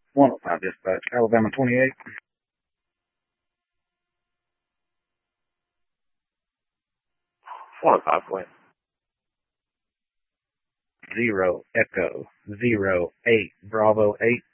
105 dispatch, Alabama 28. 105, go ahead. 0 Echo 08 Bravo 8.